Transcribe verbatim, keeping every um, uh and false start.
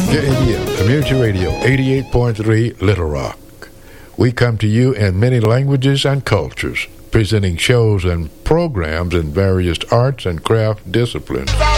K A D M Community Radio eighty-eight point three Little Rock. We come to you in many languages and cultures, presenting shows and programs in various arts and craft disciplines.